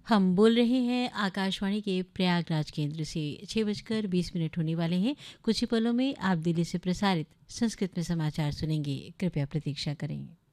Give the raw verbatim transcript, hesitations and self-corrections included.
हम बोल रहे हैं आकाशवाणी के प्रयागराज केंद्र से। छः बजकर बीस मिनट होने वाले हैं। कुछ ही पलों में आप दिल्ली से प्रसारित संस्कृत में समाचार सुनेंगे। कृपया प्रतीक्षा करें।